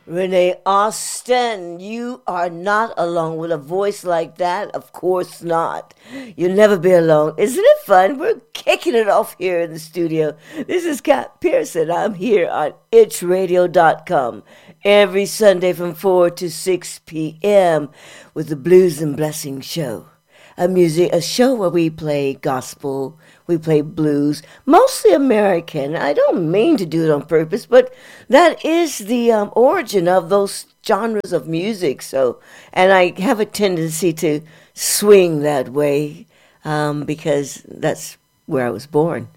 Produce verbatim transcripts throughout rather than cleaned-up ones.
Renee Austin, you are not alone with a voice like that. Of course not. You'll never be alone. Isn't it fun? We're kicking it off here in the studio. This is Kat Pearson. I'm here on itch radio dot com every Sunday from four to six p.m. with the Blues and Blessings Show. A music, a show where we play gospel, we play blues, mostly American. I don't mean to do it on purpose, but that is the um, origin of those genres of music. So, and I have a tendency to swing that way um, because that's where I was born.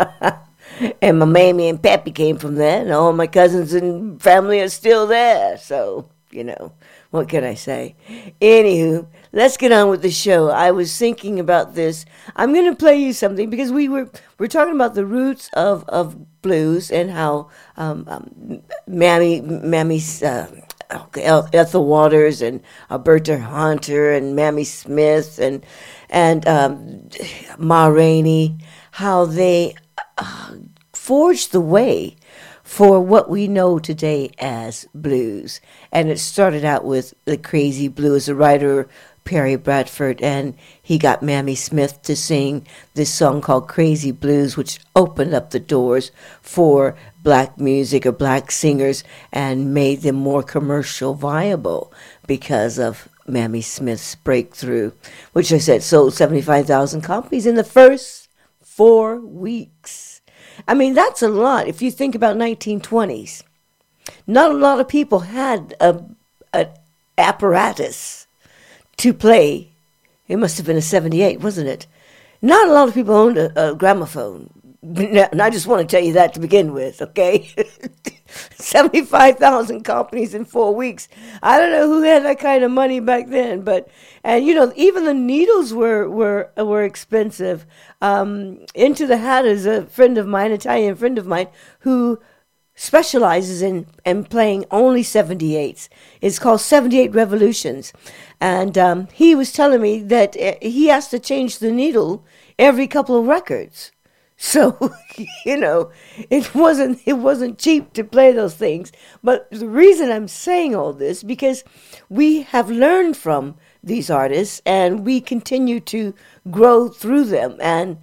And my mammy and pappy came from there, and all my cousins and family are still there. So, you know, what can I say? Anywho, let's get on with the show. I was thinking about this. I'm going to play you something because we were we're talking about the roots of, of blues and how um, um, Mammy Mammy's uh, Ethel Waters and Alberta Hunter and Mammy Smith and and um, Ma Rainey, how they uh, forged the way for what we know today as blues. And it started out with the Crazy Blues, a writer, Perry Bradford, and he got Mammy Smith to sing this song called Crazy Blues, which opened up the doors for black music or black singers and made them more commercial viable because of Mammy Smith's breakthrough, which I said sold seventy-five thousand copies in the first four weeks. I mean, that's a lot. If you think about nineteen twenties, not a lot of people had a, an apparatus to play. It must have been a seventy-eight, wasn't it? Not a lot of people owned a, a gramophone. And I just want to tell you that to begin with, okay? seventy-five thousand copies in four weeks. I don't know who had that kind of money back then, but, and you know, even the needles were were were expensive. Um, Into the Hat is a friend of mine, Italian friend of mine, who specializes in, in playing only seventy-eights. It's called seventy-eight Revolutions. And um, he was telling me that he has to change the needle every couple of records. So, you know, it wasn't it wasn't cheap to play those things. But the reason I'm saying all this, because we have learned from these artists and we continue to grow through them. And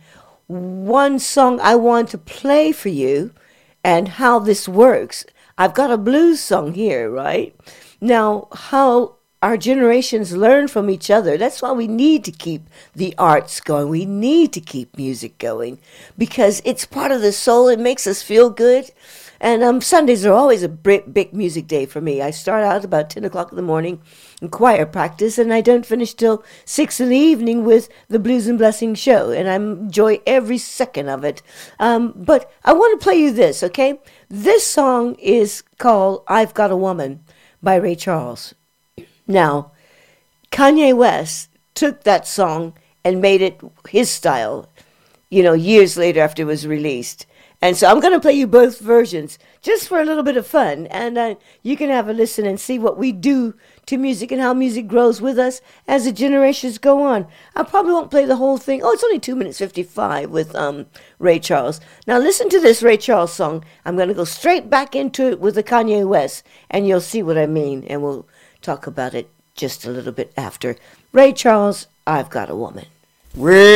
one song I want to play for you and how this works. I've got a blues song here, right? Now, how our generations learn from each other. That's why we need to keep the arts going. We need to keep music going because it's part of the soul. It makes us feel good. And um, Sundays are always a big, big music day for me. I start out about ten o'clock in the morning in choir practice, and I don't finish till six in the evening with the Blues and Blessings Show, and I enjoy every second of it. Um, but I want to play you this, okay? This song is called I've Got a Woman by Ray Charles. Now, Kanye West took that song and made it his style, you know, years later after it was released. And so I'm going to play you both versions just for a little bit of fun. And uh, you can have a listen and see what we do to music and how music grows with us as the generations go on. I probably won't play the whole thing. Oh, it's only two minutes fifty-five with um, Ray Charles. Now listen to this Ray Charles song. I'm going to go straight back into it with the Kanye West, and you'll see what I mean. And we'll talk about it just a little bit after. Ray Charles, I've Got a Woman. We